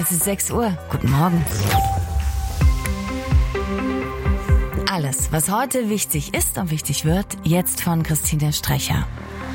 Es ist 6 Uhr. Guten Morgen. Alles, was heute wichtig ist und wichtig wird, jetzt von Christine Strecher.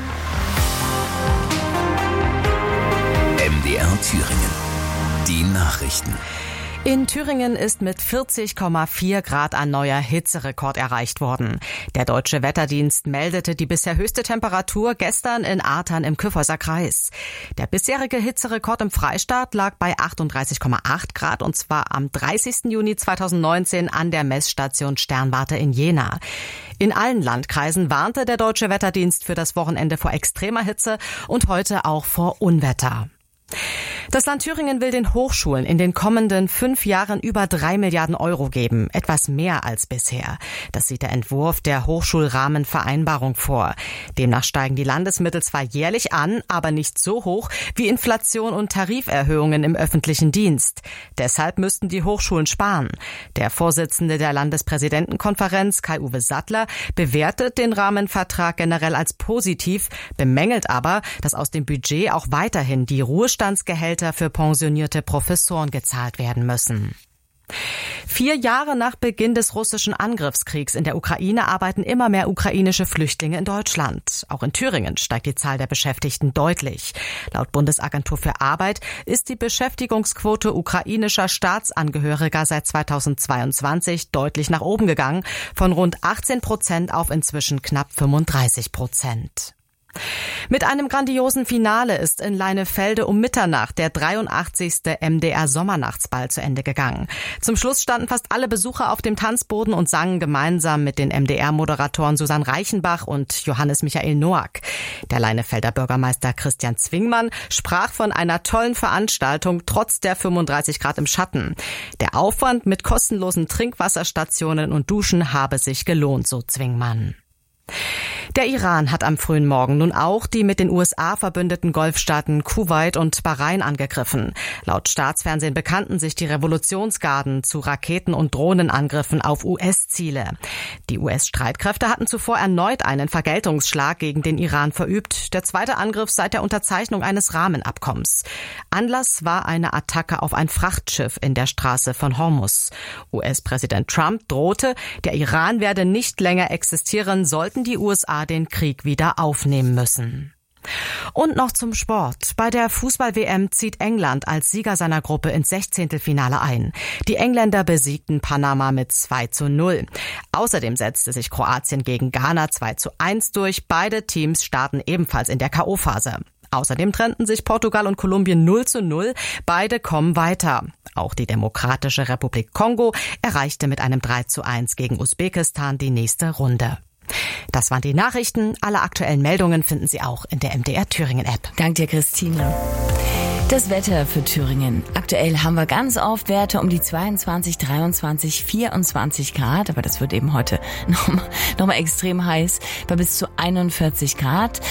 MDR Thüringen. Die Nachrichten. In Thüringen ist mit 40,4 Grad ein neuer Hitzerekord erreicht worden. Der Deutsche Wetterdienst meldete die bisher höchste Temperatur gestern in Artern im Kyffhäuser Kreis. Der bisherige Hitzerekord im Freistaat lag bei 38,8 Grad und zwar am 30. Juni 2019 an der Messstation Sternwarte in Jena. In allen Landkreisen warnte der Deutsche Wetterdienst für das Wochenende vor extremer Hitze und heute auch vor Unwetter. Das Land Thüringen will den Hochschulen in den kommenden 5 Jahren über 3 Milliarden Euro geben, etwas mehr als bisher. Das sieht der Entwurf der Hochschulrahmenvereinbarung vor. Demnach steigen die Landesmittel zwar jährlich an, aber nicht so hoch wie Inflation und Tariferhöhungen im öffentlichen Dienst. Deshalb müssten die Hochschulen sparen. Der Vorsitzende der Landespräsidentenkonferenz, Kai-Uwe Sattler, bewertet den Rahmenvertrag generell als positiv, bemängelt aber, dass aus dem Budget auch weiterhin die Ruhestandsgehälter für pensionierte Professoren gezahlt werden müssen. 4 Jahre nach Beginn des russischen Angriffskriegs in der Ukraine arbeiten immer mehr ukrainische Flüchtlinge in Deutschland. Auch in Thüringen steigt die Zahl der Beschäftigten deutlich. Laut Bundesagentur für Arbeit ist die Beschäftigungsquote ukrainischer Staatsangehöriger seit 2022 deutlich nach oben gegangen, von rund 18% auf inzwischen knapp 35%. Mit einem grandiosen Finale ist in Leinefelde um Mitternacht der 83. MDR Sommernachtsball zu Ende gegangen. Zum Schluss standen fast alle Besucher auf dem Tanzboden und sangen gemeinsam mit den MDR-Moderatoren Susanne Reichenbach und Johannes Michael Noack. Der Leinefelder Bürgermeister Christian Zwingmann sprach von einer tollen Veranstaltung trotz der 35 Grad im Schatten. Der Aufwand mit kostenlosen Trinkwasserstationen und Duschen habe sich gelohnt, so Zwingmann. Der Iran hat am frühen Morgen nun auch die mit den USA verbündeten Golfstaaten Kuwait und Bahrain angegriffen. Laut Staatsfernsehen bekannten sich die Revolutionsgarden zu Raketen- und Drohnenangriffen auf US-Ziele. Die US-Streitkräfte hatten zuvor erneut einen Vergeltungsschlag gegen den Iran verübt. Der zweite Angriff seit der Unterzeichnung eines Rahmenabkommens. Anlass war eine Attacke auf ein Frachtschiff in der Straße von Hormuz. US-Präsident Trump drohte, der Iran werde nicht länger existieren, sollten die USA den Krieg wieder aufnehmen müssen. Und noch zum Sport. Bei der Fußball-WM zieht England als Sieger seiner Gruppe ins 16. ein. Die Engländer besiegten Panama mit 2:0. Außerdem setzte sich Kroatien gegen Ghana 2:1 durch. Beide Teams starten ebenfalls in der K.O.-Phase. Außerdem trennten sich Portugal und Kolumbien 0:0. Beide kommen weiter. Auch die Demokratische Republik Kongo erreichte mit einem 3:1 gegen Usbekistan die nächste Runde. Das waren die Nachrichten. Alle aktuellen Meldungen finden Sie auch in der MDR Thüringen App. Danke dir, Christine. Das Wetter für Thüringen. Aktuell haben wir ganz oft Werte um die 22, 23, 24 Grad. Aber das wird eben heute noch mal extrem heiß bei bis zu 41 Grad.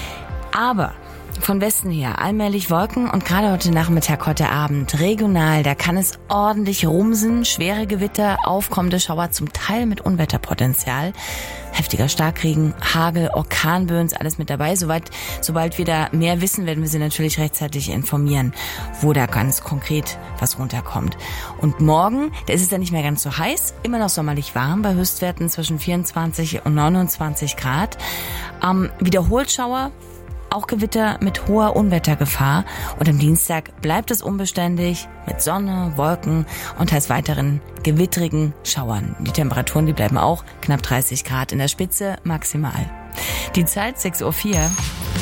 Aber von Westen her allmählich Wolken und gerade heute Nachmittag, heute Abend regional, da kann es ordentlich rumsen, schwere Gewitter, aufkommende Schauer, zum Teil mit Unwetterpotenzial, heftiger Starkregen, Hagel, Orkanböen, ist alles mit dabei. Sobald wir da mehr wissen, werden wir Sie natürlich rechtzeitig informieren, wo da ganz konkret was runterkommt. Und morgen, da ist es dann nicht mehr ganz so heiß, immer noch sommerlich warm bei Höchstwerten zwischen 24 und 29 Grad. Wiederholt Schauer, auch Gewitter mit hoher Unwettergefahr. Und am Dienstag bleibt es unbeständig mit Sonne, Wolken und teils weiteren gewittrigen Schauern. Die Temperaturen, die bleiben auch knapp 30 Grad in der Spitze maximal. Die Zeit 6:04 Uhr.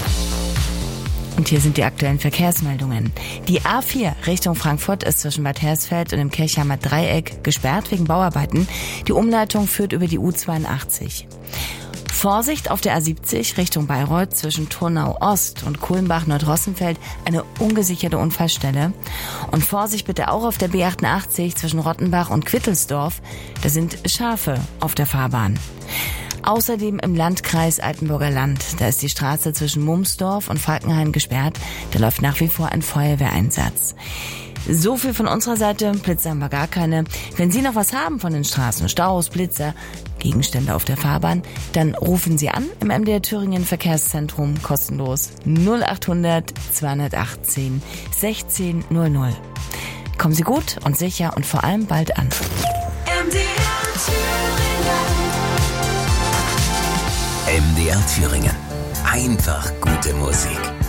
Und hier sind die aktuellen Verkehrsmeldungen. Die A4 Richtung Frankfurt ist zwischen Bad Hersfeld und dem Kirchheimer Dreieck gesperrt wegen Bauarbeiten. Die Umleitung führt über die U82. Vorsicht auf der A70 Richtung Bayreuth zwischen Turnau Ost und Kulmbach-Nordrossenfeld, eine ungesicherte Unfallstelle. Und Vorsicht bitte auch auf der B88 zwischen Rottenbach und Quittelsdorf, da sind Schafe auf der Fahrbahn. Außerdem im Landkreis Altenburger Land, da ist die Straße zwischen Mumsdorf und Falkenhain gesperrt, da läuft nach wie vor ein Feuerwehreinsatz. So viel von unserer Seite, Blitzer haben wir gar keine. Wenn Sie noch was haben von den Straßen, Staus, Blitzer, Gegenstände auf der Fahrbahn, dann rufen Sie an im MDR Thüringen Verkehrszentrum kostenlos 0800 218 1600. Kommen Sie gut und sicher und vor allem bald an. MDR Thüringen. Einfach gute Musik.